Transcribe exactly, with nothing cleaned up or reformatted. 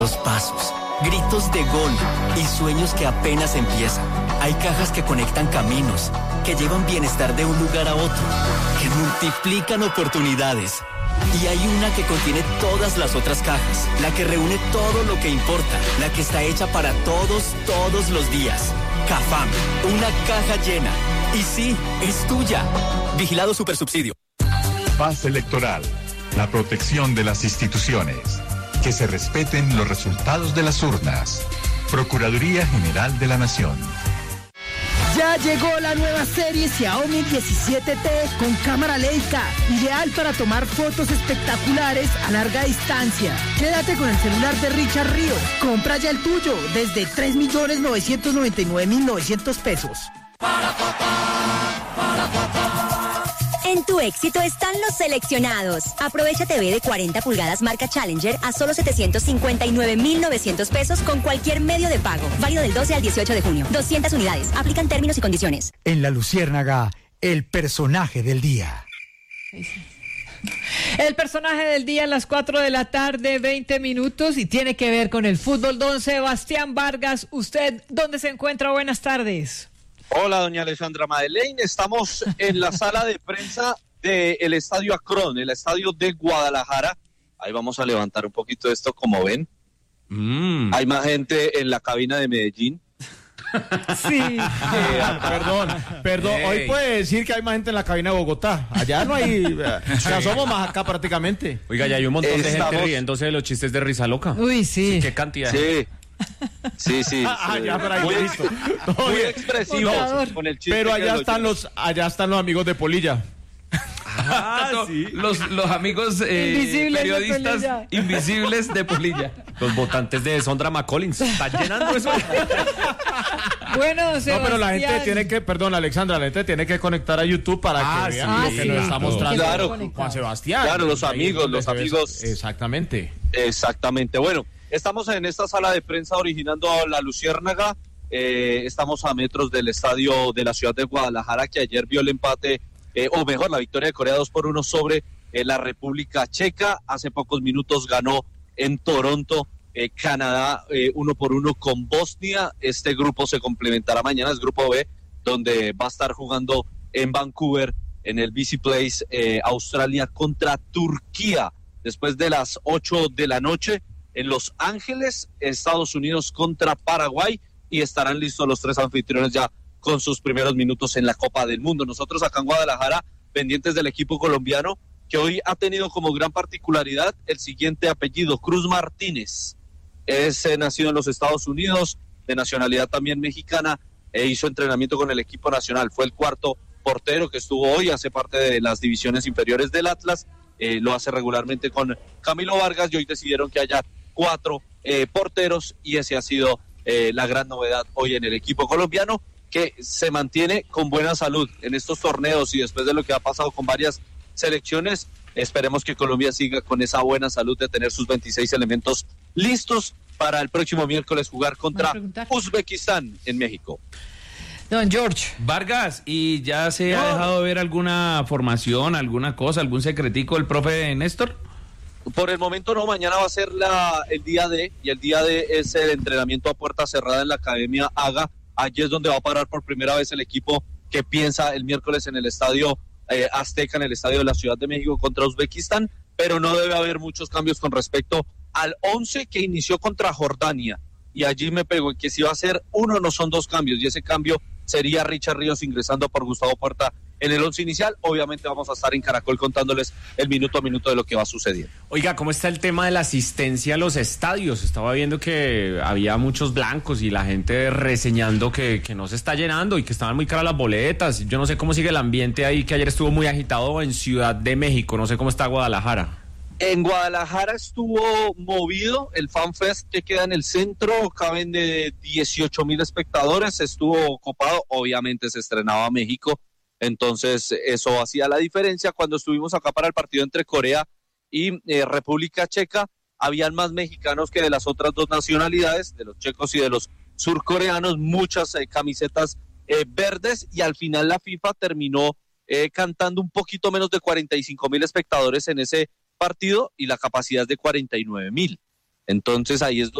Los pasos, gritos de gol y sueños que apenas empiezan. Hay cajas que conectan caminos, que llevan bienestar de un lugar a otro, que multiplican oportunidades. Y hay una que contiene todas las otras cajas, la que reúne todo lo que importa, la que está hecha para todos, todos los días. Cafam, una caja llena. Y sí, es tuya. Vigilado Supersubsidio. Paz electoral, la protección de las instituciones. Que se respeten los resultados de las urnas. Procuraduría General de la Nación. Ya llegó la nueva serie Xiaomi diecisiete T con cámara Leica, ideal para tomar fotos espectaculares a larga distancia. Quédate con el celular de Richard Río. Compra ya el tuyo desde tres millones novecientos noventa y nueve mil novecientos pesos. Para papá, para papá. En tu éxito están los seleccionados. Aprovecha T V de cuarenta pulgadas marca Challenger a solo setecientos cincuenta y nueve mil novecientos pesos con cualquier medio de pago. Válido del doce al dieciocho de junio. doscientas unidades. Aplican términos y condiciones. En La Luciérnaga, el personaje del día. El personaje del día a las cuatro de la tarde, veinte minutos, y tiene que ver con el fútbol. Don Sebastián Vargas, ¿usted dónde se encuentra? Buenas tardes. Hola, doña Alejandra Madeleine. Estamos en la sala de prensa del Estadio Akron, el estadio de Guadalajara. Ahí vamos a levantar un poquito esto, como ven. Mm. Hay más gente en la cabina de Medellín. Sí. Eh, perdón, perdón. Hey. Hoy puede decir que hay más gente en la cabina de Bogotá. Allá no hay. O sea, somos más acá prácticamente. Oiga, ya hay un montón Estamos... de gente riéndose de los chistes de risa loca. Uy, sí. sí ¿Qué cantidad? Sí. Sí, sí. Ah, sí. ya, pero ahí muy, listo. muy expresivos con el chiste. Pero allá están los, allá están los amigos de Polilla. Ah, sí. Los, los amigos eh, invisibles periodistas de invisibles de Polilla. Los votantes de Sondra McCollins. Están llenando eso. Bueno, Sebastián. No, pero la gente tiene que, perdón, Alexandra, la gente tiene que conectar a YouTube para ah, que vean sí, lo sí, que nos está mostrando claro. Juan Sebastián. Claro, los amigos, los amigos. Exactamente. Exactamente. Bueno, estamos en esta sala de prensa originando a La Luciérnaga. Eh, estamos a metros del estadio de la ciudad de Guadalajara, que ayer vio el empate, eh, o mejor, la victoria de Corea dos por uno sobre eh, la República Checa. Hace pocos minutos ganó en Toronto eh, Canadá eh, uno por uno con Bosnia. Este grupo se complementará mañana, es grupo B, donde va a estar jugando en Vancouver, en el B C Place, eh, Australia contra Turquía. Después de las ocho de la noche, en Los Ángeles, Estados Unidos contra Paraguay, y estarán listos los tres anfitriones ya con sus primeros minutos en la Copa del Mundo. Nosotros acá en Guadalajara, pendientes del equipo colombiano, que hoy ha tenido como gran particularidad el siguiente apellido, Cruz Martínez. Es eh, nacido en los Estados Unidos, de nacionalidad también mexicana, e hizo entrenamiento con el equipo nacional. Fue el cuarto portero que estuvo hoy, hace parte de las divisiones inferiores del Atlas, eh, lo hace regularmente con Camilo Vargas, y hoy decidieron que haya cuatro eh, porteros, y ese ha sido eh, la gran novedad hoy en el equipo colombiano, que se mantiene con buena salud en estos torneos, y después de lo que ha pasado con varias selecciones, esperemos que Colombia siga con esa buena salud de tener sus veintiséis elementos listos para el próximo miércoles jugar contra Uzbekistán en México. Don George Vargas, ¿y ya se no. ha dejado ver alguna formación, alguna cosa, algún secretico del profe Néstor? Por el momento no, mañana va a ser la, el día D, y el día D es el entrenamiento a puerta cerrada en la Academia Haga. Allí es donde va a parar por primera vez el equipo que piensa el miércoles en el estadio eh, Azteca, en el estadio de la Ciudad de México contra Uzbekistán, pero no debe haber muchos cambios con respecto al once que inició contra Jordania, y allí me pego que si va a ser uno, no son dos cambios, y ese cambio sería Richard Ríos ingresando por Gustavo Puerta en el once inicial. Obviamente vamos a estar en Caracol contándoles el minuto a minuto de lo que va a suceder. Oiga, ¿cómo está el tema de la asistencia a los estadios? Estaba viendo que había muchos blancos y la gente reseñando que, que no se está llenando y que estaban muy caras las boletas. Yo no sé cómo sigue el ambiente ahí, que ayer estuvo muy agitado en Ciudad de México. No sé cómo está Guadalajara. En Guadalajara estuvo movido el FanFest, que queda en el centro, caben de dieciocho mil espectadores, estuvo copado, obviamente se estrenaba México, entonces eso hacía la diferencia. Cuando estuvimos acá para el partido entre Corea y eh, República Checa, habían más mexicanos que de las otras dos nacionalidades, de los checos y de los surcoreanos, muchas eh, camisetas eh, verdes, y al final la FIFA terminó eh, cantando un poquito menos de cuarenta y cinco mil espectadores en ese partido, y la capacidad de cuarenta y nueve mil. Entonces ahí es donde